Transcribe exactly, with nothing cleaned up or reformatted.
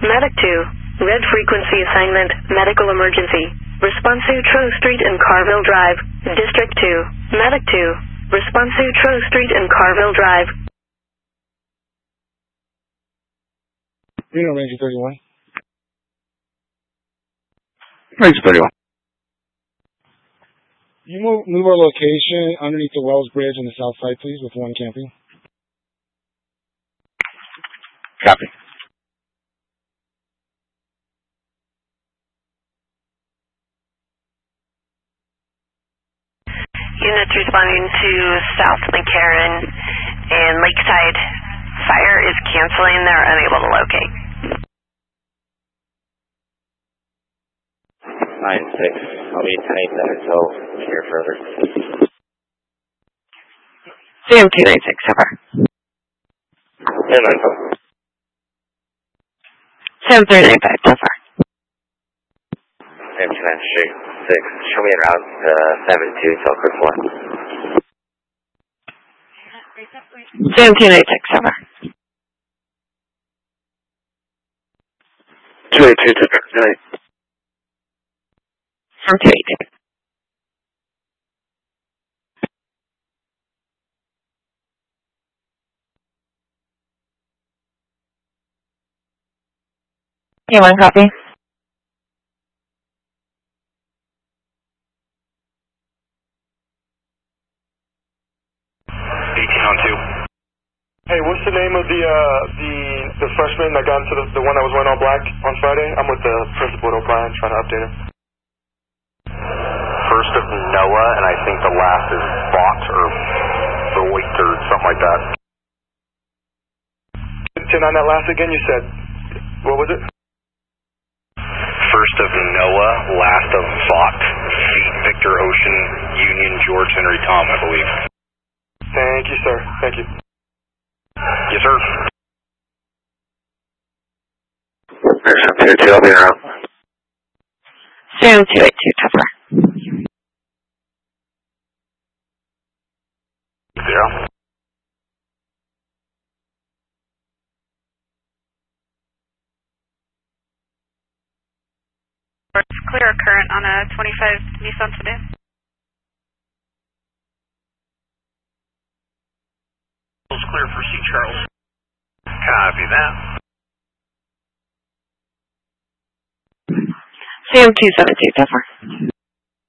Medic two. Red frequency assignment, medical emergency. Response to Trow Street and Carville Drive. District two. Medic two. Response to Trow Street and Carville Drive. Reno Ranger thirty-one. Ranger thirty-one. You move, move our location underneath the Wells Bridge on the south side, please, with one camping. Copy. Units responding to South McCarran and Lakeside. Fire is canceling. They're unable to locate. nine six. I'll be ten eight there until we hear further. C M two nine six, over. ten nine five. seven three nine five, so far. C M two nine six. Show me en route to seven two until quick one. C M two nine six, over. two eight two, good night. I'm two eight two. You want a copy? eighteen on two. Hey, what's the name of the uh, the the freshman that got into the, the one that was wearing all black on Friday? I'm with the principal at O'Brien trying to update him. First of Noah, and I think the last is Bot or Voigt or something like that. Ten on that last again, you said, what was it? First of Noah, last of Vought. Victor Ocean, Union, George Henry Tom, I believe. Thank you, sir. Thank you. Yes, sir. There's some two two, I'll be around. Sam two eight two, cover. Zero. Clear current on a twenty-five Nissan sedan. Clear for C. Charles. Copy that. Sam two seven two, cover.